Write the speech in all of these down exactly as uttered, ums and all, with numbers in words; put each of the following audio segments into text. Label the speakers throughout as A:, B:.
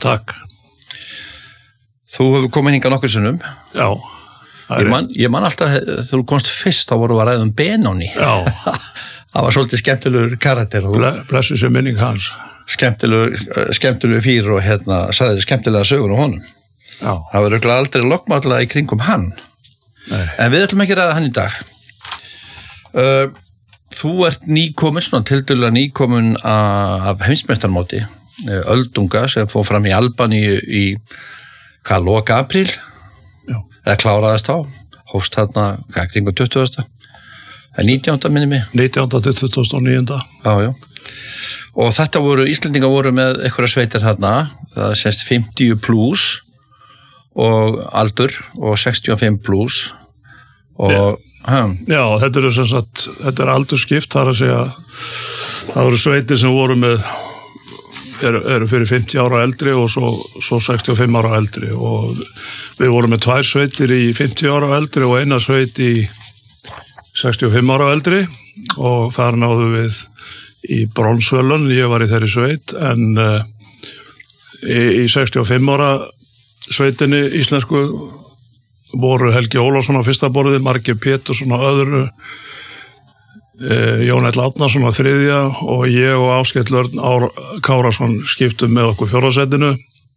A: Takk.
B: Þú hefur komið hingað nokkur sinnum.
A: Já.
B: Ég man, ég man alltaf, þegar þú komst fyrst, þá voru við að ræða um Benóni.
A: Já.
B: Það var svolítið skemmtilegur karakter.
A: Ble, blessu sér minning hans.
B: Skemmtilegur, skemmtilegur fyrir og hérna, sagði skemmtilega sögur á honum.
A: Já.
B: Það var örugglega aldrei lokkmála í kringum hann.
A: Nei.
B: En við ætlum ekki að ræða hann í dag. Uh, þú ert nýkomin, svona tildulega nýkomin af heimsmeistarmóti, öldunga sem fór fram í Albaníu í hvað, loka apríl?
A: Já.
B: Eða kláraðist á, hófst þarna, hvað, kringum tuttugasta? nítjánda minni mig.
A: nítjánda til tuttugasta og níunda.
B: Já, já. Og þetta voru, Íslendingar voru með einhverja sveitir þarna, það sést fimmtíu plus og aldur og sextíu og fimm plus og
A: Já.
B: Hm.
A: Já, þetta er sem sagt, þetta er aldurskipt, það er að segja, það voru sveitir sem voru með, eru, eru fyrir fimmtíu ára eldri og svo, svo sextíu og fimm ára eldri og við vorum með tvær sveitir í fimmtíu ára eldri og eina sveit í sextíu og fimm ára eldri og þar náðum við í bronsverðlaun, ég var í þeirri sveit, en uh, í, í sextíu og fimm ára sveitinni íslensku voru Helgi Ólafsson á fyrsta borði, Margeir Pétursson á öðru, uh, Jón Ell Árnason á þriðja og ég og Áskell Örn Ár Kárason skiptum með okkur fjórðasætinu.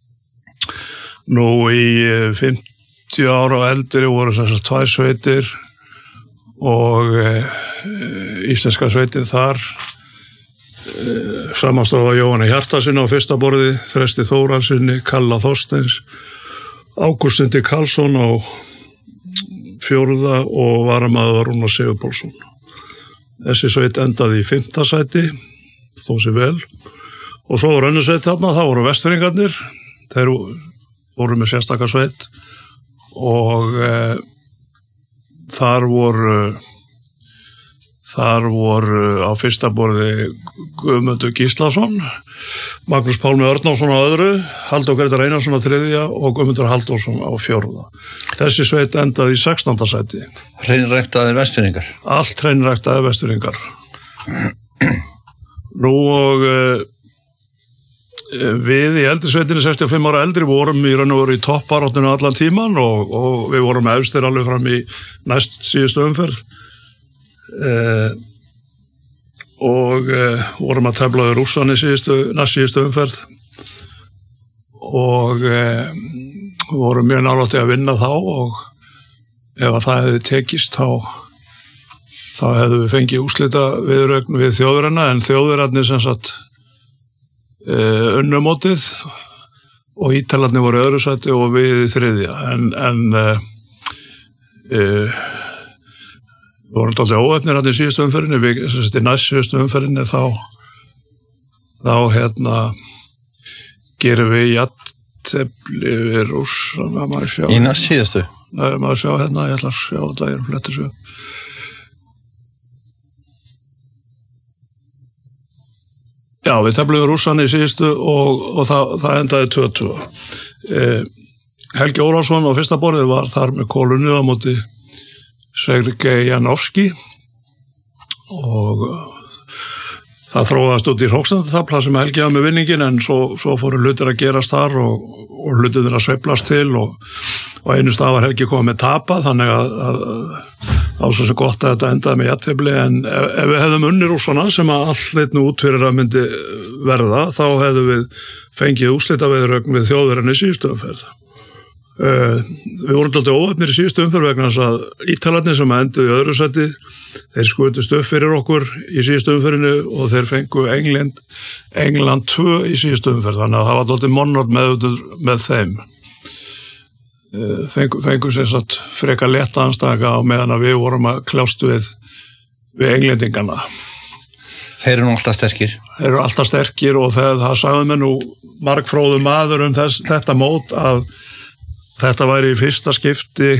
A: Nú í fimmtíu ára eldri voru þessar tvær sveitir og uh, íslenska sveitin þar uh, samanstofa Jóhanni Hjartarsinni á fyrsta borði, Þresti Þórarsinni, Kalla Þorsteins, Ágústindi Karlsson á fjórða og varamaður Rúnar Sigurpálsson. Þessi sveit endaði í fimmta sæti, stóð sér vel. Og svo var önnur sveit þarna, það voru Vestfirðingarnir, þeir voru með sérstaka sveit og e, þar voru þar voru á fyrsta borði Guðmundur Gíslason, Magnús Pálmi Örnánsson á öðru, Halldór Grétar Einarsson á þriðja og Guðmundur Halldórsson á fjórða. Þessi sveit endaði í sextánda sæti.
B: Hreinræktaðir Vestfirðingar.
A: Allt hreinræktaðir Vestfirðingar. Nú og e, við í eldri sveitinni sextíu og fimm ára eldri vorum í raun og veru í toppbaráttunni allan tíman og, og við vorum efstir alveg fram í næst síðustu umferð. Eh, og eh, vorum að tefla við Rússan í síðustu, næst síðustu umferð og eh, vorum mjög nálægt að vinna þá og ef að það hefði tekist þá þá hefðu við fengið úrslita viðureign við Þjóðverjana en Þjóðverjarnir sem sagt eh, unnumótið og Ítalarnir voru í öðru sæti og við í þriðja en, en eh, eh, við vorum dálítið óefnir hann í síðustu umferðinni, við í næst síðustu umferðinni þá, þá hérna gerum við jafntefli við Rússana, maður sjá.
B: Í næst síðustu?
A: Nei, maður sjá hérna, ég ætla að sjá þetta, ég er flettur svo. Já, við teflum við Rússana í síðustu og, og það, það endaði tvö tvö. Eh, Helgi Ólafsson á fyrsta borðið var þar með kolunni á móti Sergej Janovski og það þróaðast út í hrókstandatafla sem Helgi hafði með vinningin en svo, svo fóru hlutir að gerast þar og, og hlutir að sveiflast til og, og einu stað var Helgi komið með tapa þannig að, að, að það var svo sem gott að þetta endaði með jafntefli en ef, ef við hefðum unnið Rússana sem að allt leit nú út fyrir að myndi verða þá hefðum við fengið úrslitaviðureign við Þjóðverjana í síðustu umferð. Uh, við vorum alltaf óefnir í síðustu umferð vegna þess að Ítalarnir sem enduðu í öðru sæti þeir skutust upp fyrir okkur í síðustu umferðinu og þeir fengu England, England tvö í síðustu umferð þannig að það var alltaf monord með, með þeim uh, fengu, fengu sem sagt frekar létta anstaka á meðan að við vorum að kljást við við englendingana.
B: Þeir eru nú alltaf sterkir.
A: Þeir eru alltaf sterkir og það, það sagði mér nú margfróðu maður um þess, þetta mót að þetta væri í fyrsta skipti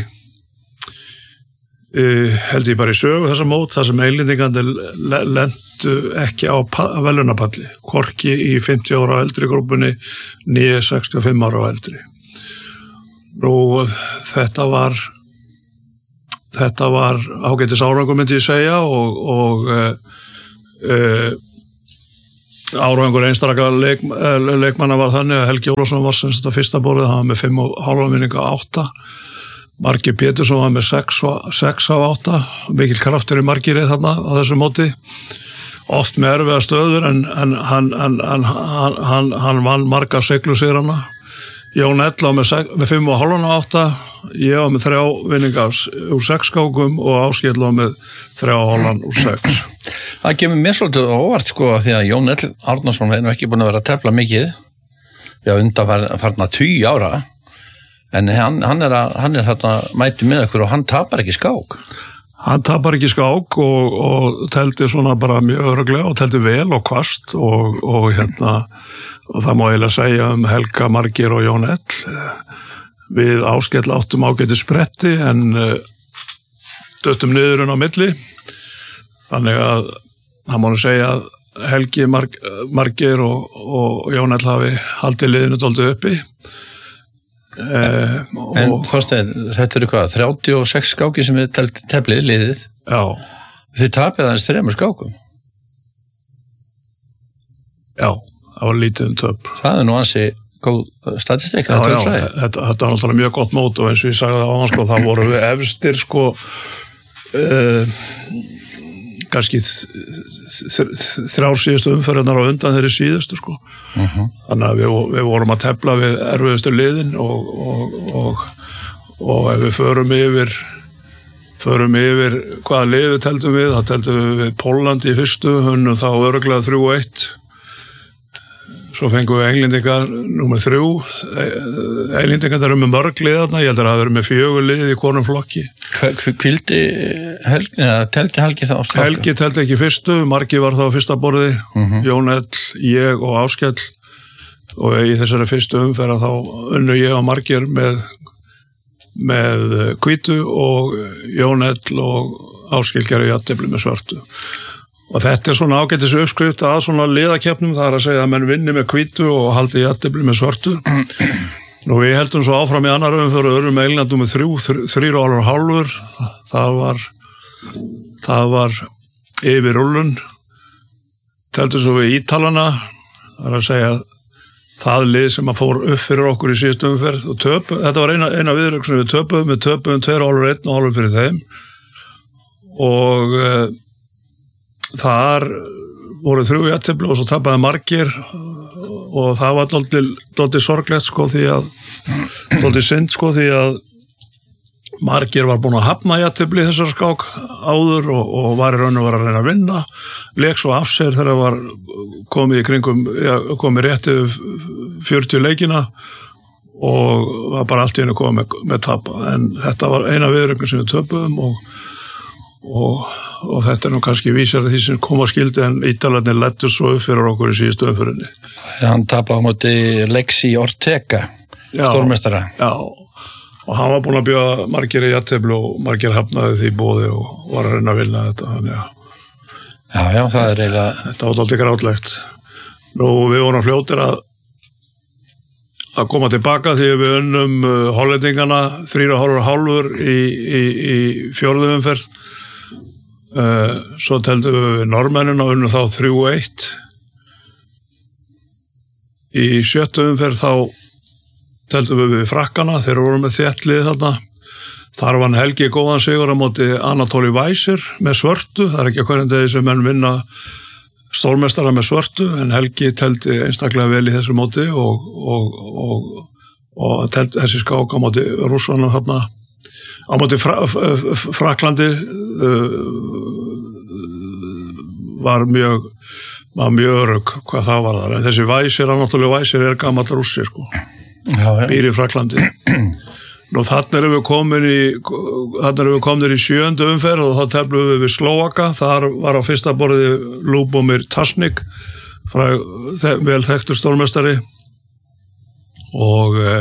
A: uh, held ég bara í sögu þessa mót þar sem englendingandi lentu ekki á velunapalli hvorki í fimmtíu ára eldri grúpunni né sextíu og fimm ára eldri. Nú þetta var þetta var ágætis árangur myndi ég segja og, og uh, uh, árangur einstaka leik, leikmanna var þannig að Helgi Ólafsson var sem þetta fyrsta borðið, hann var með fimm og hálfa vinninga átta. Margir Pétursson var með sex, sex af átta, mikil kraftur í Margirið þarna á þessu móti. Oft með erfiða stöður en, en hann, hann, hann, hann, hann vann marga seglusigrana. Jón Ell á með, með fimm og hálfa átta, ég á með þrjá vinninga úr sex skákum og Áskell á með þrjá og hálfan úr sex.
B: Það kemur mér svolítið óvart sko því að Jón Ell Árnason er nú ekki búin að vera að tefla mikið, já undanfarna tugi ára, en hann, hann er, að, hann er hérna mæti með okkur og hann tapar ekki skák.
A: Hann tapar ekki skák og, og teldi svona bara mjög örugglega og teldi vel og hvasst og, og hérna, og það má eiginlega segja um Helga, Margir og Jón Ell. Við Áskell áttum ágæti spretti en döttum niðurinn á milli, þannig að það má nú segja að Helgi, Marg, Margir og, og Jón Ell hafi haldið liðinu dálítið uppi.
B: En, en Þorsteinn, þetta eru hvað, þrjátíu og sex skáki sem við teflið liðið.
A: Já.
B: Þið tapið aðeins þremur skákum.
A: Já, það var lítið um töp.
B: Það er nú ansi góð statistik.
A: Já, já, þetta, þetta er náttúrulega mjög gott mót og eins og ég sagði það áðan, sko, það voru við efstir, sko, uh, kannski þrjár síðustu umferðarnar á undan þeirri síðustu, sko. Uh-huh. Þannig að við, við vorum að tefla við erfiðustu liðin og, og, og, og ef við förum yfir förum yfir hvaða lið við teldum við, þá teldum við við Pólland í fyrstu, hunnum þá örugglega þrjú eitt. Svo fengum við englendingar númer þrjú. Englendingar eru með mörg lið þarna, ég held að það verið með fjögur lið í hvorum flokki.
B: Hvildi Helgi, eða teldi Helgi þá?
A: Helgi teldi ekki fyrstu, Margi var þá á fyrsta borði, uh-huh. Jón Ell, ég og Áskell og í þessari fyrstu umferð þá unnu ég og Margir með, með hvítu og Jón Ell og Áskell gerði jafntefli með svörtu. Og þetta er svona ágætis uppskrift að svona liðakeppnum, það er að segja að menn vinni með hvítu og haldi jafntefli með svörtu. Nú við heldum svo áfram í annar umferð og öðrum Englandum með þrjú, þrýr og hálfur, það var, það var yfir rúllun, teldum svo við Ítalana, það er að segja það lið sem að fór upp fyrir okkur í síðustu umferð og töpu, þetta var eina, eina viðrögg sem við töpuðum, við töpuðum tveir og hálfur, einn og hálfur fyrir þeim og uh, þar voru þrjú jafntefli og svo tapaði Margir og það var dálítið sorglegt sko því að dálítið synd sko því að Margir var búin að hafna jafntefli í þessar skák áður og, og var í raun og var að reyna að vinna, leik svo af sér þegar var komið í kringum, ja, komið rétt yfir fjörutíu leikina og var bara allt í einu komið með, með tapa, en þetta var eina viðrögn sem við töpuðum og Og, og þetta er nú kannski vísar því sem koma skildi en Ítalarnir lettur svo upp fyrir okkur í síðustu umferðinni.
B: Hann tapaði á móti Lexi Ortega, stórmeistara.
A: Já, og hann var búin að bjóða Margir í jafntefli og Margir hafnaði því boði og var að reyna að vinna þetta. Þannig að
B: já, já, það er eiginlega...
A: Þetta var dálítið grátlegt. Nú við vorum fljótir að að koma tilbaka því við unnum uh, hollendingana þrýr og hálfur hálfur í, í, í fjórðu umferð. Uh, svo teldum við Norðmennina og unnum þá þrjú eitt. Í sjöttu umferð þá teldum við við Frakkana, þeir voru með þéttlið þarna. Þar vann Helgi góðan sigur á móti Anatoli Weiser með svörtu, það er ekki að hverjum degi sem menn vinna stórmeistara með svörtu, en Helgi teldi einstaklega vel í þessu móti og, og, og, og teldi þessi skák á móti Rússanum þarna. Á móti Fra, Fraklandi uh, var mjög var mjög örugg hvað það var þar, en þessi Weiser, náttúrulega Weiser er gamall Rússi sko, já, ja. Býr í Fraklandi. Nú þannig erum við komin í þannig erum við komin í sjöndu umferð og þá teflum við við Slóvaka, þar var á fyrsta borði Lubomir Tasnik, frá vel þekktur stórmeistari og e,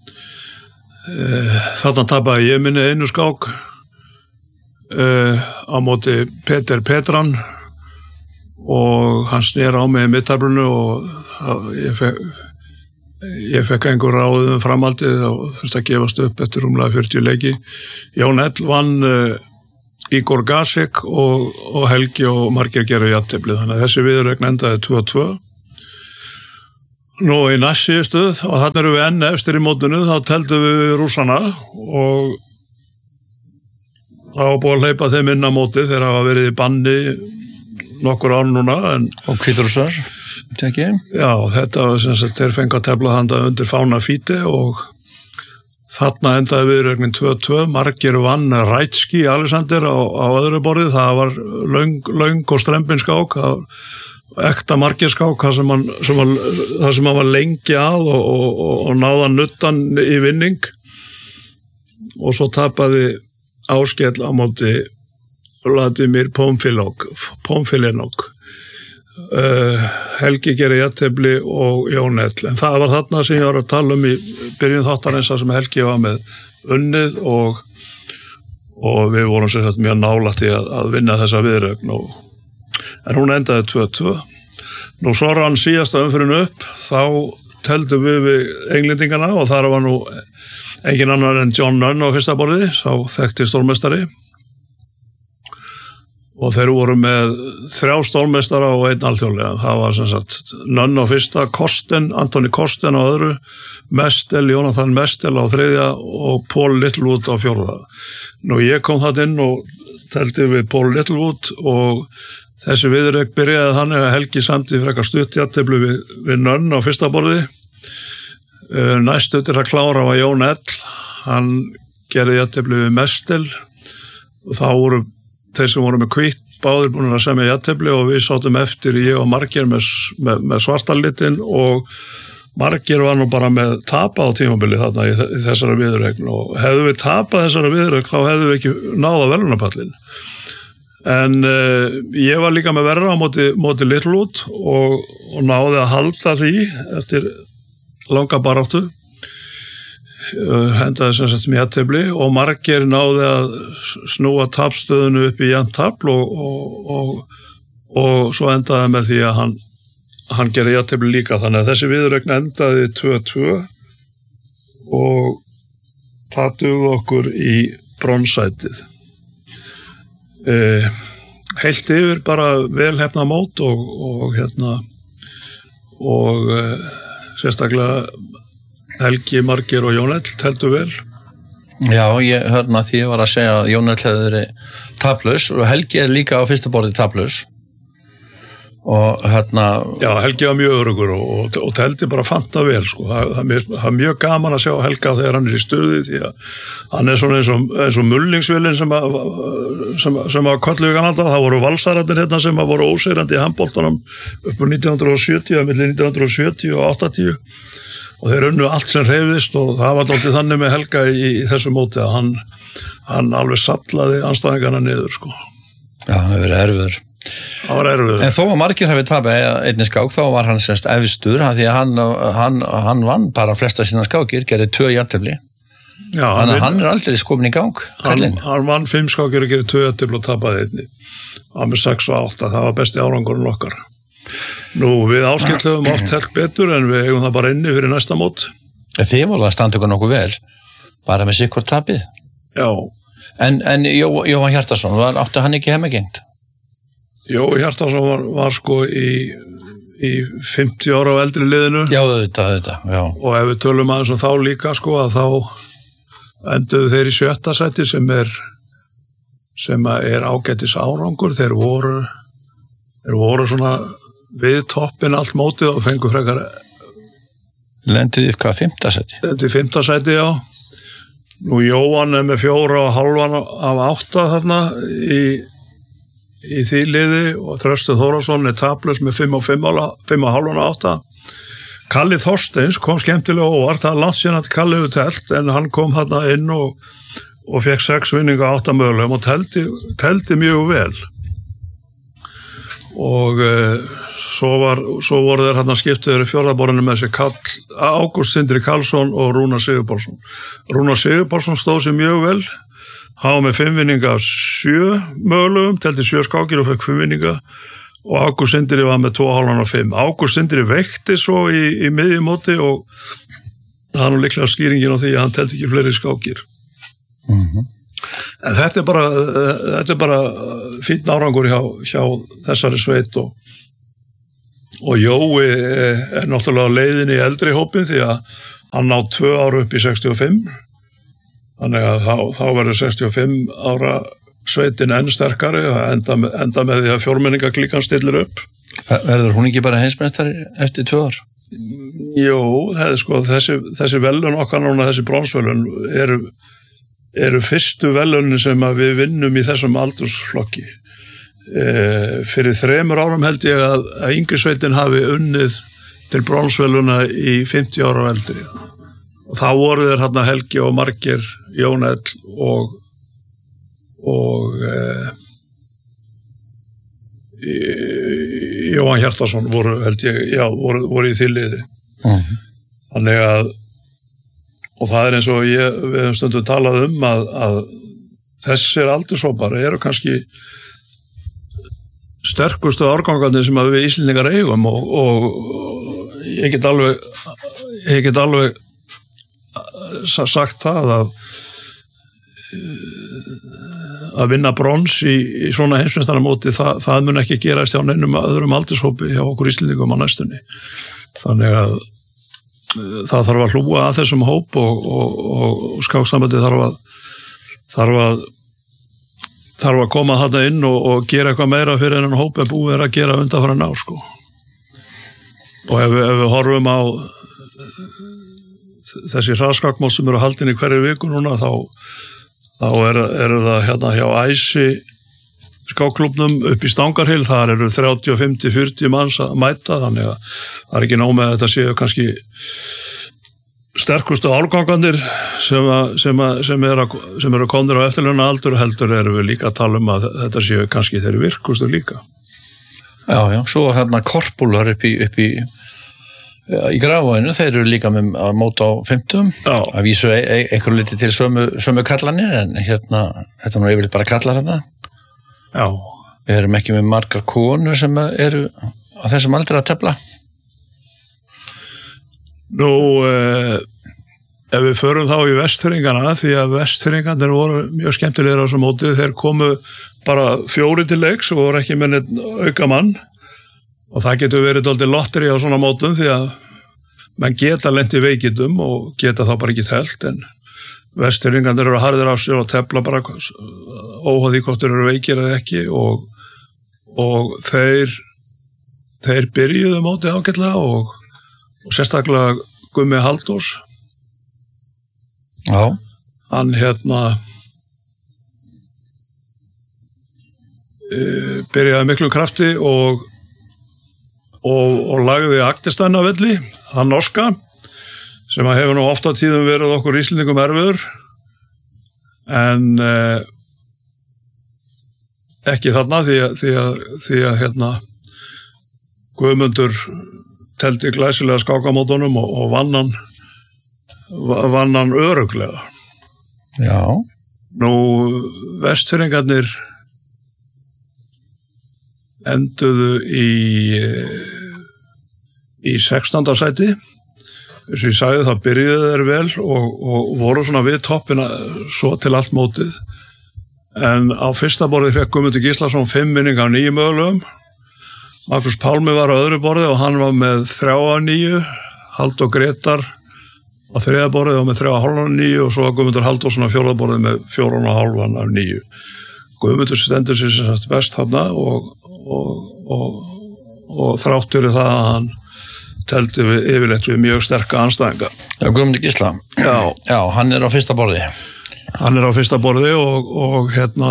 A: þarna tapaði ég minni einu skák uh, á móti Peter Petran og hann snýr á mig í miðtaflinu og það, ég fekk ég fekk einhver ráðum framhaldið og þurfti að gefast upp eftir rúmlega fjörutíu leiki. Jón Ell vann uh, Igor Gasek og, og Helgi og Margir gerðu jafntefli, þannig að þessi viðureign endaði tvö tvö Nú í næst síðustuð og þarna erum við enn efstir í mótinu, þá teldum við rússana og þá var búið að hleypa þeim inn á móti þegar hafa verið í banni nokkur ár núna. En,
B: og hvítrússar, tekki?
A: Já, þetta var sem sagt, þeir fengu að tefla handa undir fána fíti og þarna endaði viðureignin tvö tvö, margir vann Rætski Alexander á, á öðru borðið, það var löng, löng og strembin skák, það var ekta margirskák, það sem hann, sem hann, það sem hann var lengi að og, og, og, og náða nuttan í vinning og svo tapaði Áskell á móti Vladimir Pomfilenok Pomfilenok uh, Helgi gerir jafntefli og Jón Ell, en það var þarna sem ég var að tala um í byrjun þáttarins sem Helgi var með unnið og, og við vorum sem sagt mjög nálægt í að, að vinna þessa viðureign og en hún endaði tvö tvö. Nú svo rann síðasta umfyririnu upp, þá teldum við við englendingana og þar var nú engin annar en John Nunn á fyrsta borði, sá þekkti stórmeistari. Og þeir voru með þrjá stórmeistara og einn alþjóðlega. Það var sem sagt Nunn á fyrsta, Kosten, Antoni Kosten á öðru, Mestel, Jonathan Mestel á þriðja og Paul Littlewood á fjórða. Nú ég kom það inn og teldi við Paul Littlewood og þessi viðureign byrjaði þannig að Helgi samti frekar stutt jafntefli við, við Nunn á fyrsta borði. Næst eftir að klára var Jón Ell, hann gerði jafntefli við Mestel og þá voru þeir sem voru með hvítt báðir búin að semja jafntefli og við sátum eftir ég og Margeir með, með, með svartalitin og Margeir var nú bara með tapað á tímabili þarna í, í þessara viðureign og hefðu við tapað þessara viðureign þá hefðu við ekki náða verðlaunapallinn. En uh, ég var líka með verra á móti, móti Littlewood og, og náði að halda því eftir langa baráttu. Uh, hendaði sem sagt mér jafntefli og Margeir náði að snúa tapstöðunu upp í jafnt tafl og, og, og, og svo endaði með því að hann, hann gerði jafntefli líka. Þannig að þessi viðureign endaði tvö tvö og það dugði okkur í bronsætið. Uh, heilt yfir bara velhefna mót og, og hérna og uh, sérstaklega Helgi, Margeir og Jón Ell teldu vel.
B: Já, ég hörna því ég var að segja að Jón Ell hefði verið taplaus og Helgi er líka á fyrsta borði taplaus og hérna
A: Já, Helgi var mjög örugur og, og, og teldi bara fanta vel sko. það, það, er, það er mjög gaman að sjá Helga þegar hann er í stuði því að hann er svona eins og, eins og mullingsvilin sem að sem, sem að kollu við kannalda, það voru valsararnir hérna sem að voru óseyrandi í handboltanum upp á nítján hundruð sjötíu, milli nítján hundruð sjötíu og áttatíu og þeir unnu allt sem hreyfðist og það var alltaf þannig með Helga í, í þessu móti að hann, hann alveg sallaði andstæðingarna niður sko.
B: Já, hann hefur verið erfiður.
A: Það var erfiður.
B: En þó að Margeir hafi tapað einni skák, þá var hann semst efstur, því að hann, hann, hann vann bara flesta sína skákir, gerði tvö jafntefli.
A: Já,
B: þannig að hann er aldrei komin í gang, kallinn.
A: Hann, hann vann fimm skákir og gerði tvö jafntefli og tapaði einni. Hann með sex og átta, það var besti árangurinn okkar. Nú, við Áskell höfum oft helt betur en við eigum það bara inni fyrir næsta mót.
B: Þið voru að standa ykkur nokkuð vel, bara með sikkurt tapið.
A: Já.
B: En, en Jó, Jóhann Hjartarson, var, átti hann ekki hemmagengt?
A: Jó, Hjartarson var, var sko í, í fimmtíu ára á eldri liðinu.
B: Já, auðvitað, auðvitað, já.
A: Og ef við tölum aðeins um þá líka sko að þá enduðu þeir í sjötta sæti sem er, sem er ágætis árangur. Þeir voru, þeir voru svona við toppin allt mótið og fengu frekar
B: Lenduð í hvað, fimmta sæti?
A: Lenduð í fimmta sæti, já. Nú Jóhann er með fjóra og halvan af átta þarna í, í því liði og Þröstur Þórðarsson er taplaus með fimm og fimm og halvan af átta. Kalli Þorsteins kom skemmtilega óvart, það er langt síðan að Kalli hefur telt en hann kom þarna inn og, og fekk sex vinninga á átta mögulegum og teldi, teldi mjög vel. Og uh, svo, var, svo voru þeir hérna skiptiður í fjórðaborðinu með sér Kall, Ágúst Sindri Karlsson og Rúnar Sigurpálsson. Rúnar Sigurpálsson stóð sér mjög vel, hann var með fimm vinninga af sjö mögulegum, teldi sjö skákir og fekk fimm vinninga og Ágúst Sindri var með tvo og hálfan af fimm. Ágúst Sindri veikti svo í, í miðjumóti og það er nú líklega skýringin á því að hann teldi ekki fleiri skákir.
B: Mhm.
A: En þetta er bara, þetta er bara fínn árangur hjá, hjá þessari sveit og og Jói er náttúrulega á leiðinni í eldri hópin því að hann ná tvö ára upp í sextíu og fimm, þannig að þá, þá verður sextíu og fimm ára sveitin enn sterkari og enda, enda með því að fjórmenningaklíkan stillir upp.
B: Verður hún ekki bara heimsmeistari eftir tvö ár?
A: Jú, það er sko, þessi, þessi velun okkar núna, þessi bronsvelun eru, eru fyrstu velunin sem að við vinnum í þessum aldursflokki. E, fyrir þremur árum held ég að, að yngri sveitin hafi unnið til bronsveluna í fimmtíu ára og eldri. Og þá voru þeir hérna Helgi og Margir, Jón Ell og og e, Jóhann Hjartarson voru held ég, já, voru, voru í því liði. Mm-hmm. Þannig að og það er eins og ég, við höfum stundum talað um að, að þessir aldurshópar eru kannski sterkustu árgangarnir sem að við Íslendingar eigum og, og ég get alveg ég get alveg sagt það að að vinna brons í, í svona heimsmeistaramóti, það, það mun ekki gerast hjá neinum öðrum aldurshópi hjá okkur Íslendingum á næstunni. Þannig að það þarf að hlúa að þessum hóp og, og, og skáksambandi þarf að þarf að þarf að koma þarna inn og, og gera eitthvað meira fyrir en hóp er búið að gera undanfarin ár sko. Og ef, ef við horfum á þessi hraðskakmót sem eru haldin í hverju viku núna þá, þá er, er það hérna hjá Æsi skákklúbnum upp í Stangarhyl, þar eru þrjátíu og fimm til fjörutíu manns að mæta, þannig að það er ekki nóg með að þetta séu kannski sterkustu árgangarnir sem, að, sem, að, sem, er að, sem eru komnir á eftirlauna aldur, heldur erum við líka að tala um að þetta séu kannski þeir virkustu líka.
B: Já, já, svo hérna korpúlar upp í, upp í, í Grafarvoginum, þeir eru líka með að móta á fimmtugum, að vísu e, e, einhverju liti til sömu, sömu kallanir, en hérna, þetta er nú yfirleitt bara kallar hérna.
A: Já.
B: Við erum ekki með margar konur sem eru á þessum aldri að tefla.
A: Nú, eh, ef við förum þá í Vestfirðingana, því að Vestfirðingarnir voru mjög skemmtilegir á þessu móti, þeir komu bara fjóri til leiks og voru ekki með neitt auka mann og það getur verið dálítið lotteri á svona mótum því að menn geta lent í veikindum og geta þá bara ekki telt, en Vestfirðingarnir eru harðir á sér og tefla bara óháð því hvort þeir eru veikir eða ekki og, og þeir þeir byrjuðu mótið ágætlega og, og sérstaklega Gummi Halldórs.
B: Já.
A: Hann hérna e, byrjaði miklu krafti og, og, og lagði Agdistænavelli, hann norska, sem að hefur nú oft á tíðum verið okkur Íslendingum erfiður, en eh, ekki þarna því að, því að, því að hérna, Guðmundur teldi glæsilega skákamótunum og, og vann hann, vann hann öruglega.
B: Já.
A: Nú, Vestfirðingarnir enduðu í, í sextánda sæti. Þess að ég sagði það byrjuði þeir vel og, og voru svona við toppina svo til allt mótið. En á fyrsta borði fekk Guðmundur Gíslason fimm vinning á níu mögulegum. Magnús Pálmi var á öðru borði og hann var með þrjá á níu. Halldór Gretar á þriðja borði og með þrjá á hálfan á níu og svo var Guðmundur Halldórsson á fjórða borði með fjóran á hálfan á níu. Guðmundur stendur sér sem sagt best þarna og, og, og, og þrátt fyrir það að hann teldi við yfirleitt við mjög sterka andstæðinga.
B: Já, Guðmundur Gísla. Já. Já, hann er á fyrsta borði.
A: Hann er á fyrsta borði og, og hérna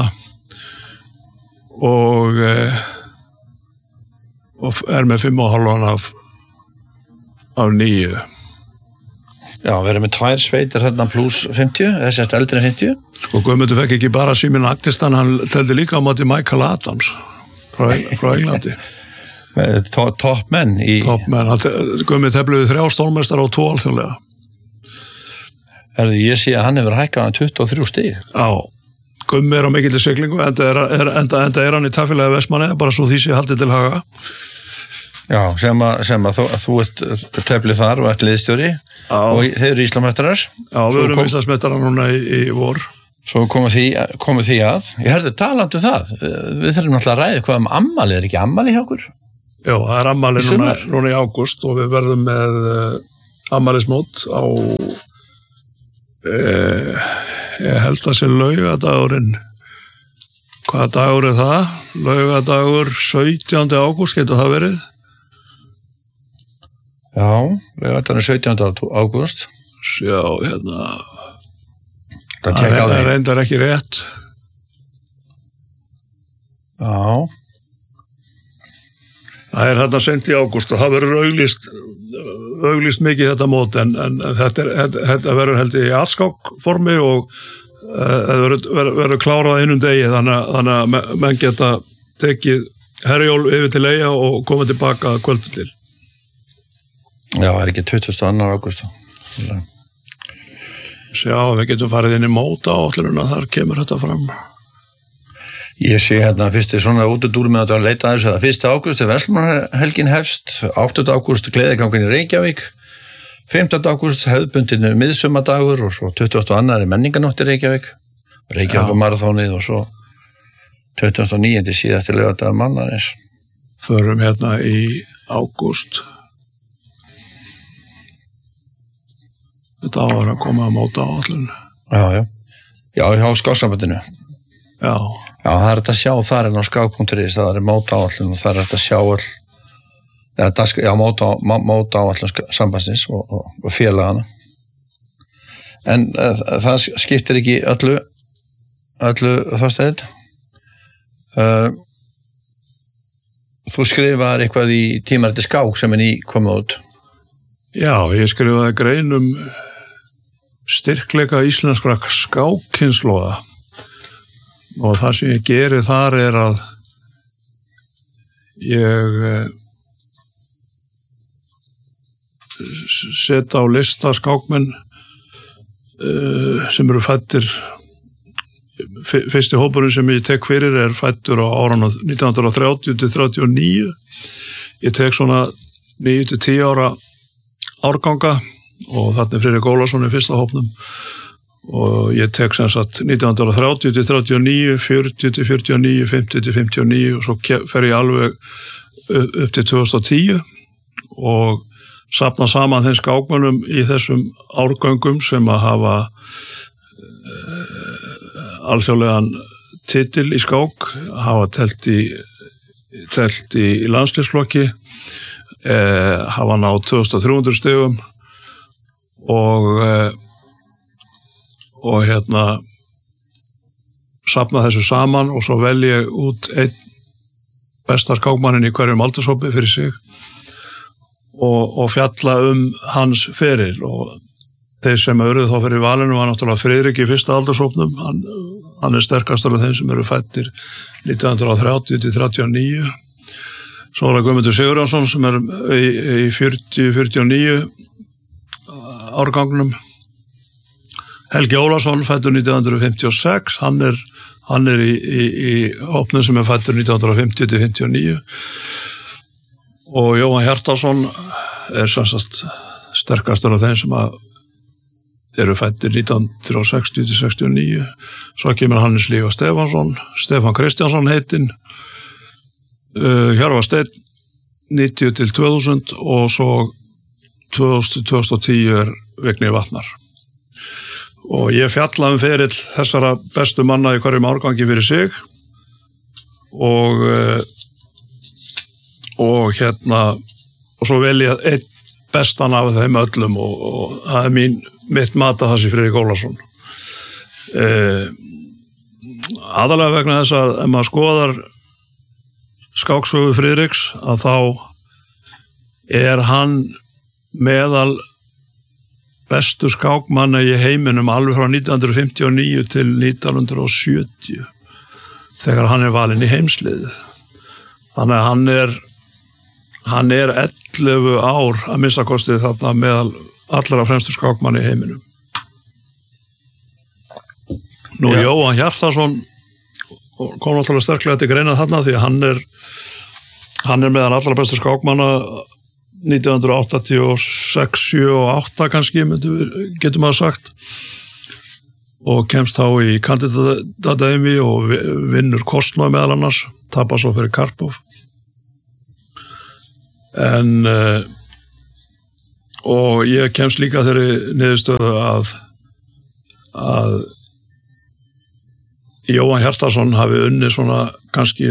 A: og, eh, og er með fimm og hálfan af, af níu.
B: Já, við erum með tvær sveitir hérna pluss fimmtíu, eða sérst eldri en fimmtíu.
A: Og Guðmundur fekk ekki bara Síminn Agdistan, hann teldi líka á móti Michael Adams frá, frá Englandi.
B: Topp top menn í...
A: Topp menn, Guðmi tefluði þrjá stórmestar og tvo alþjóðlega.
B: Erðu, ég sé að hann hefur hækkað hann tuttugu og þrjú stig.
A: Já, Guðmi er á mikilli siglingu, enda er, er, enda, enda er hann í tafélagi Vestmannaeyja, bara svo því sé haldið til haga.
B: Já, sem að, sem að þú, þú ert teflið þar og ert liðstjóri og þeir eru Íslandsmeistarar.
A: Já, við erum kom... Íslandsmeistarar núna í, í vor.
B: Svo komu því, komu því að, ég herði talandi um það, við þurfum náttúrulega að ræða hvað um ammali, er ekki ammali hjá okkur?
A: Já, það er ammali
B: Í
A: núna,
B: sumar?
A: núna í ágúst og við verðum með uh, ammælismót á uh, ég held að sé laugadagurinn. Hvaða dagur er það? Laugadagur sautjánda ágúst getur það verið?
B: Já, laugardagurinn sautjánda ágúst.
A: Já, hérna
B: Það tekja á
A: það
B: því.
A: reyndar ekki rétt.
B: Já.
A: Það er hérna sent í ágúst og það verður auglýst, auglýst mikið þetta mót en, en þetta, er, þetta, þetta verður held í atskákformi og uh, verður, verður, verður klárað einum degi þannig, að- þannig að me- menn geta tekið Herjólf yfir til Eyja og komið tilbaka kvöldu til.
B: Já, það er ekki tuttugasta og annan ágúst.
A: Sjá, við getum farið inn í móta áallurinn þar kemur þetta fram.
B: Ég sé hérna fyrst er svona útudúr með að leita að þessu að fyrsta ágúst er Verslunarhelgin hefst, áttunda ágúst gleðigangin í Reykjavík, fimmtánda ágúst hefðbundinu miðsumadagur og svo tuttugasta og annan er menninganótt í Reykjavík, Reykjavík marathónið og svo tuttugasta og níunda síðasti laugardagur mannarins.
A: Förum hérna í ágúst. Þetta á að koma að móta áallurinn.
B: Já, já. Já, hjá skáksambandinu.
A: Já.
B: Já, það er þetta að sjá þar en á skák punktur is, það er móta áallun og það er þetta að sjá all, ja, dask, já, móta, móta áallun sambandsins og, og, og félagana. En uh, það skiptir ekki öllu, öllu það stæðið. Uh, þú skrifar eitthvað í tímariti skák sem er ný komið út.
A: Já, ég skrifaði grein um styrkleika íslenskra skákkynnslóða. Og það sem ég geri þar er að ég eh, setja á lista skákmenn eh, sem eru fættir fyrsti hópurinn sem ég tek fyrir er fættur á árana nítján hundruð þrjátíu til þrjátíu og níu. Ég tek svona níu til tíu ára árganga og þarna er Friðrik Ólafsson í fyrsta hópnum. Og ég tek sem sagt nítján hundruð þrjátíu til þrjátíu og níu, fjörutíu til fjörutíu og níu, fimmtíu til fimmtíu og níu og svo fer ég alveg upp til tvö þúsund og tíu og safna saman þeim skákmönnum í þessum árgöngum sem að hafa uh, alþjóðlegan titil í skák, hafa telt í, telt í, í landsliðsflokki, uh, hafa náð tvö þúsund og þrjú hundruð stigum og uh, og hérna safna þessu saman og svo vel ég út einn besta skákmannin í hverjum aldurshópi fyrir sig og, og fjalla um hans feril og þeir sem eruð þá fyrir valinu var náttúrulega Friðrik í fyrsta aldurshópnum, hann, hann er sterkastur af þeim sem eru fættir nítján hundruð þrjátíu til þrjátíu og níu. Svo er það Guðmundur Sigurjónsson sem er í, í fjörutíu til fjörutíu og níu árgangnum. Helgi Ólafsson fættur nítján hundruð fimmtíu og sex, hann er, hann er í, í, í hópnum sem er fættur nítján hundruð fimmtíu til fimmtíu og níu og Jóhann Hjartarson er samsagt sterkastur af þeim sem að eru fættir nítján hundruð sextíu til sextíu og níu. Svo kemur Hannes Lífa Stefansson, Stefán Kristjánsson heitinn, uh, Hjörvar Steinn níutíu til tvö þúsund og svo tvö þúsund til tvö þúsund og tíu er Vigni Vatnar. Og ég fjalla um ferill þessara bestu manna í hverjum árgangi fyrir sig og og hérna og svo vel ég einn bestan af þeim öllum og, og það er mín, mitt mat að það sé Friðrik Ólafsson. Eh, aðalega vegna þess að ef maður skoðar skáksögu Friðriks að þá er hann meðal bestu skákmanna í heiminum alveg frá nítján hundruð fimmtíu og níu til nítján hundruð sjötíu þegar hann er valinn í heimsliðið. Þannig að hann er hann er ellefu ár að minnstakosti þarna meðal allra fremstu skákmanna í heiminum. Nú ja. Jóhann Hjartarson kom náttúrulega sterklega til greina þarna því að hann er hann er meðal allra bestu skákmanna nítján hundruð áttatíu og sex, sjö og átta kannski, getur maður sagt og kemst þá í kandidatadæmi og vinnur Kostnói meðal annars, tapar svo fyrir Karpov en uh, og ég kemst líka þeirri niðurstöðu að að Jóhann Hjartarson hafi unnið svona kannski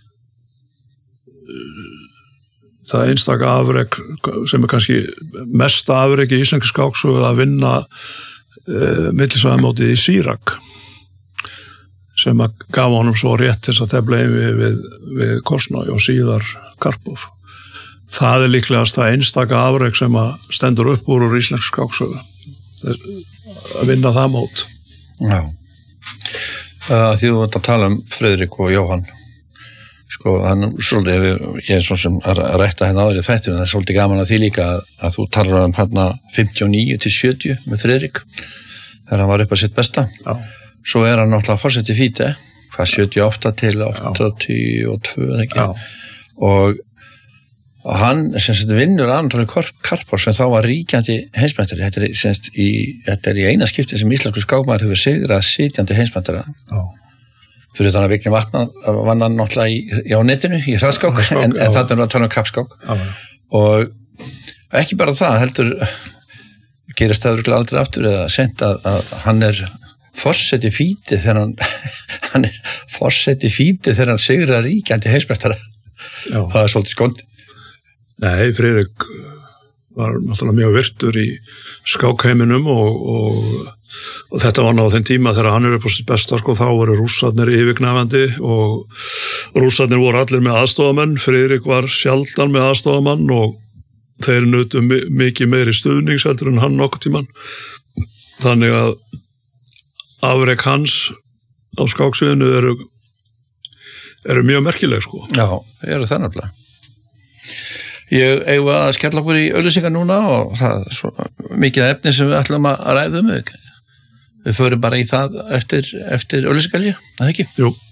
A: það einstaka afrek sem er kannski mesta afrek í íslenski skáksögu að vinna uh, millisvæðamótið í Sýrak sem að gaf honum svo rétt til að tefla við, við, við Korsnói og síðar Karpov. Það er líklegast það einstaka afrek sem að stendur upp úr úr íslenski skáksögu að vinna það mót.
B: Já. Uh, því þú ert að tala um Friðrik og Jóhann, sko, hann svolítið, ég er svona sem að rætta hérna áður í þættinu, það er svolítið gaman að því líka að, að þú talar um hérna fimmtíu og níu til sjötíu með Friðrik þegar hann var upp að sitt besta.
A: Já.
B: Svo er hann náttúrulega forseti Fíte, hvað sjötíu og átta til áttatíu og tvö eða ekki. Já. Og og hann sem sagt vinnur Anatoli Karpov sem þá var ríkjandi heimsmeistari. Þetta er, semst, í, þetta er í eina skipti sem íslenskur skákmaður hefur sigrað sitjandi heimsmeistara. Fyrir þannig að Vigni Vatnar vann hann náttúrulega í, á netinu í hraðskák, en, en þetta er að tala um kappskák. Og ekki bara það, heldur gerist það örugglega aldrei aftur eða sent að, að hann er forseti Fíte þegar hann hann er forseti Fíte þegar hann sigrað ríkjandi heimsmeistara. Það er svolítið skond.
A: Nei, Friðrik var náttúrulega mjög virtur í skákheiminum og, og, og þetta var náðu þeim tíma þegar hann er upp á sitt besta, sko, þá voru rússarnir yfirgnæfandi og rússarnir voru allir með aðstofamenn, Friðrik var sjaldan með aðstofamann og þeir nutu mikið meiri stuðningsheldur en hann nokkuð tíman. Þannig að afrek hans á skáksviðinu eru, eru mjög merkileg, sko.
B: Já, eru það nefnilega. Ég eigum að skella okkur í auglýsingar núna og það er svo mikið efni sem við ætlum að ræða um. Við förum bara í það eftir, eftir auglýsingarlíu, það ekki?
A: Jú.